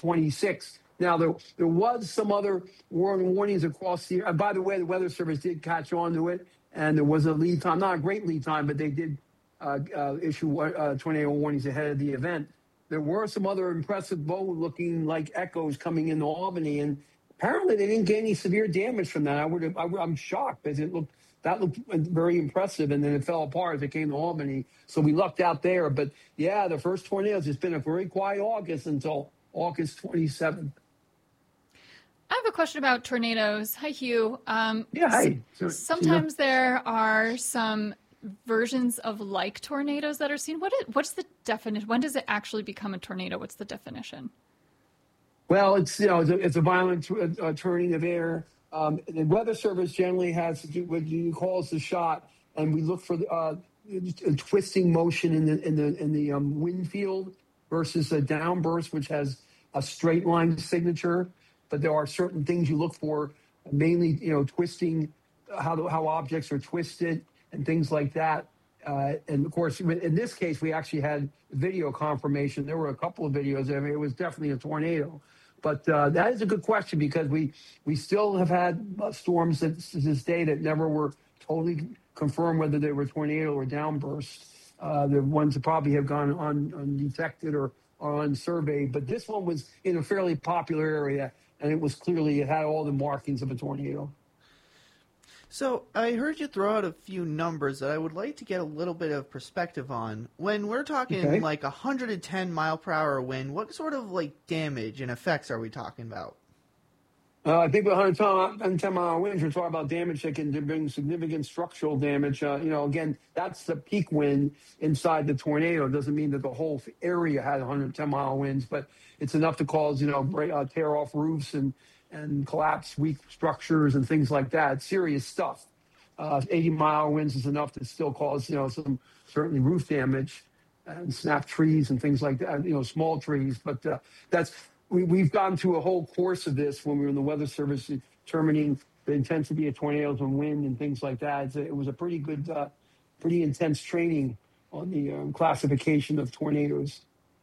26th. Now, there was some other warnings across the. And by the way, the Weather Service did catch on to it, and there was a lead time, not a great lead time, but they did issue tornado warnings ahead of the event. There were some other impressive bow-looking like echoes coming into Albany, and apparently they didn't get any severe damage from that. I'm shocked because that looked very impressive, and then it fell apart as it came to Albany. So we lucked out there. But yeah, the first tornadoes. It's been a very quiet August until August 27th. I have a question about tornadoes. Hi, Hugh. Hi. Sometimes there are some versions of like tornadoes that are seen. What's the definition? When does it actually become a tornado? What's the definition? Well, it's a violent turning of air. The Weather Service generally has what you call the shot, and we look for a twisting motion in the wind field versus a downburst, which has a straight line signature. But there are certain things you look for, mainly twisting, how objects are twisted and things like that. And of course, in this case, we actually had video confirmation. There were a couple of videos. I mean, it was definitely a tornado. But that is a good question because we still have had storms to this day that never were totally confirmed whether they were tornado or downburst. The ones that probably have gone undetected or unsurveyed. But this one was in a fairly popular area, and it had all the markings of a tornado. So I heard you throw out a few numbers that I would like to get a little bit of perspective on. When we're talking like 110 mile per hour wind, what sort of like damage and effects are we talking about? I think with 110 mile winds, we're talking about damage that can bring significant structural damage. Again, that's the peak wind inside the tornado. It doesn't mean that the whole area had 110 mile winds, but it's enough to cause, tear off roofs and collapse weak structures and things like that. It's serious stuff. 80 mile winds is enough to still cause, some certainly roof damage and snap trees and things like that, small trees. But we've gone through a whole course of this when we were in the Weather Service determining the intensity of tornadoes and wind and things like that. It was a pretty good, pretty intense training on the classification of tornadoes.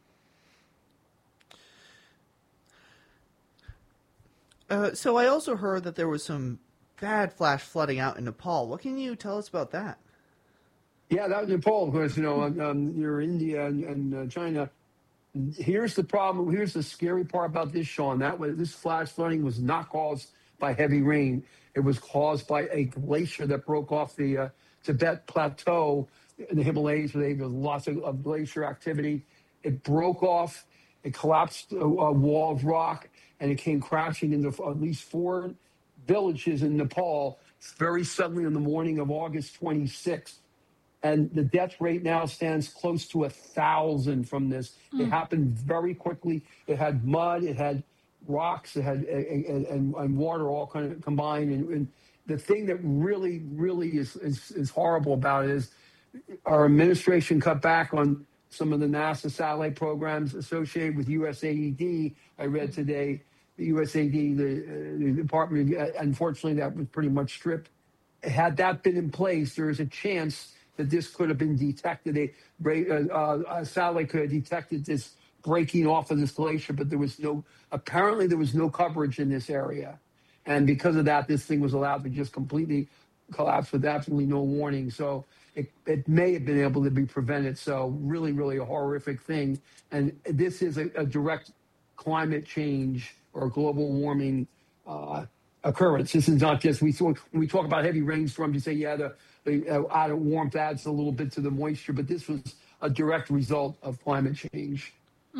So I also heard that there was some bad flash flooding out in Nepal. What can you tell us about that? Yeah, that was Nepal, of course. You're India and China. Here's the problem. Here's the scary part about this, Sean. This flash flooding was not caused by heavy rain. It was caused by a glacier that broke off the Tibet Plateau in the Himalayas, where there was lots of glacier activity. It broke off. It collapsed a wall of rock, and it came crashing into at least 4 villages in Nepal very suddenly on the morning of August 26th. And the death rate now stands close to 1,000 from this. It happened very quickly. It had mud, it had rocks, it had and water all kind of combined. And the thing that really, really is horrible about it is our administration cut back on some of the NASA satellite programs associated with USAID. I read today the USAID, the department, unfortunately, that was pretty much stripped. Had that been in place, there is a chance that this could have been detected. A satellite could have detected this breaking off of this glacier, but there was no coverage in this area. And because of that, this thing was allowed to just completely collapse with absolutely no warning. So it may have been able to be prevented. So really, really a horrific thing. And this is a direct climate change or global warming occurrence. This is not just, when we talk about heavy rainstorms, you say, the added warmth adds a little bit to the moisture, but this was a direct result of climate change.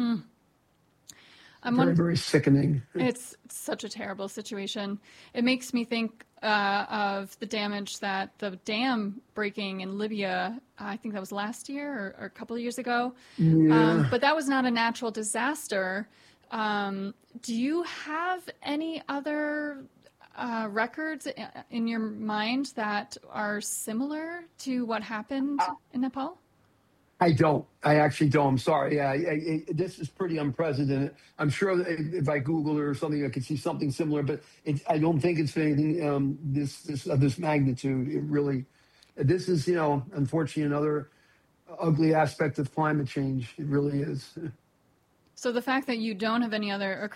Very sickening. It's such a terrible situation. It makes me think of the damage that the dam breaking in Libya, I think that was last year or a couple of years ago. Yeah. But that was not a natural disaster. Do you have any other records in your mind that are similar to what happened in Nepal? I don't. I actually don't. I'm sorry. This is pretty unprecedented. I'm sure that if I Google it or something, I could see something similar, but I don't think it's anything this magnitude. It really, this is, unfortunately, another ugly aspect of climate change. It really is. So the fact that you don't have any other